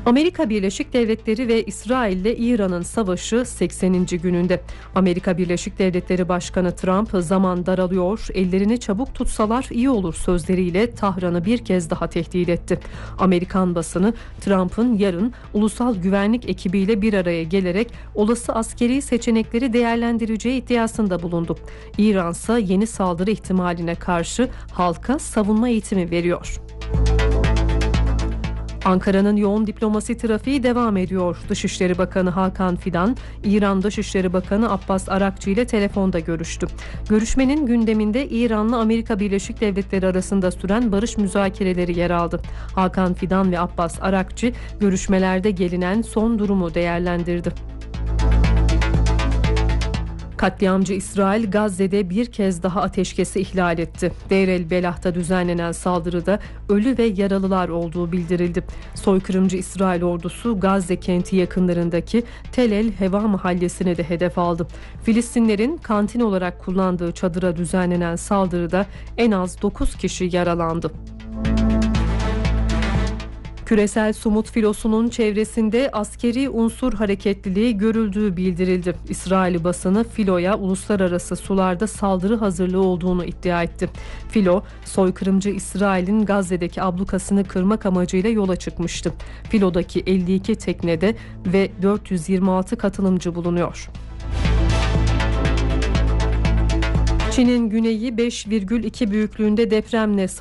Amerika Birleşik Devletleri ve İsrail ile İran'ın savaşı 80. gününde. Amerika Birleşik Devletleri Başkanı Trump, zaman daralıyor, ellerini çabuk tutsalar iyi olur sözleriyle Tahran'ı bir kez daha tehdit etti. Amerikan basını Trump'ın yarın ulusal güvenlik ekibiyle bir araya gelerek olası askeri seçenekleri değerlendireceği iddiasında bulundu. İran ise yeni saldırı ihtimaline karşı halka savunma eğitimi veriyor. Ankara'nın yoğun diplomasi trafiği devam ediyor. Dışişleri Bakanı Hakan Fidan, İran Dışişleri Bakanı Abbas Arakçı ile telefonda görüştü. Görüşmenin gündeminde İran'la Amerika Birleşik Devletleri arasında süren barış müzakereleri yer aldı. Hakan Fidan ve Abbas Arakçı görüşmelerde gelinen son durumu değerlendirdi. Katliamcı İsrail Gazze'de bir kez daha ateşkesi ihlal etti. Deir el Belah'ta düzenlenen saldırıda ölü ve yaralılar olduğu bildirildi. Soykırımcı İsrail ordusu Gazze kenti yakınlarındaki Tel El Heva mahallesini de hedef aldı. Filistinlerin kantin olarak kullandığı çadıra düzenlenen saldırıda en az 9 kişi yaralandı. Küresel Sumut filosunun çevresinde askeri unsur hareketliliği görüldüğü bildirildi. İsrail basını filoya uluslararası sularda saldırı hazırlığı olduğunu iddia etti. Filo, soykırımcı İsrail'in Gazze'deki ablukasını kırmak amacıyla yola çıkmıştı. Filodaki 52 teknede ve 426 katılımcı bulunuyor. Çin'in güneyi 5,2 büyüklüğünde depremle